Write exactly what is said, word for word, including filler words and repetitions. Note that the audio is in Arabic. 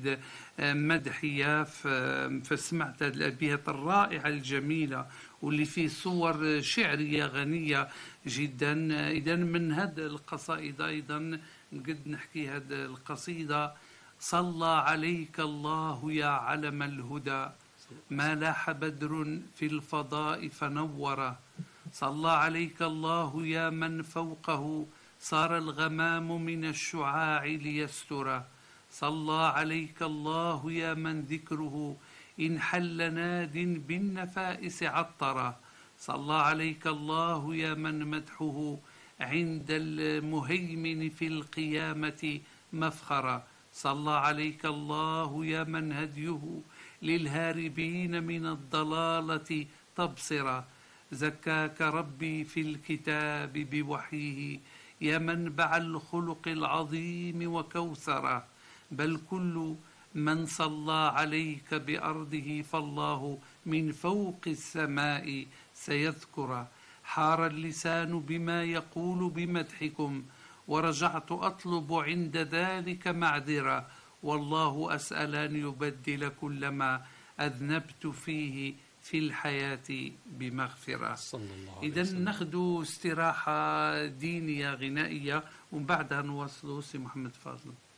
قصائد مدحية، فسمعت الأبيات الرائعة الجميلة واللي فيه صور شعرية غنية جدا. إذا من هذه القصائد أيضا نقد نحكي هذه القصيدة: صلى عليك الله يا علم الهدى، ما لاح بدر في الفضاء فنور. صلى عليك الله يا من فوقه صار الغمام من الشعاع ليستر. صلى عليك الله يا من ذكره إن حل ناد بالنفائس عطر. صلى عليك الله يا من مدحه عند المهيمن في القيامة مفخرا. صلى عليك الله يا من هديه للهاربين من الضلالة تبصرا. زكاك ربي في الكتاب بوحيه يا منبع الخلق العظيم وكوثرا. بل كل من صلى عليك بأرضه فالله من فوق السماء سيذكر. حار اللسان بما يقول بمدحكم ورجعت أطلب عند ذلك معذرة. والله أسأل أن يبدل كل ما أذنبت فيه في الحياة بمغفرة. إذا ناخذ استراحة دينية غنائية ومن بعدها نواصلوا. سي محمد فاضل.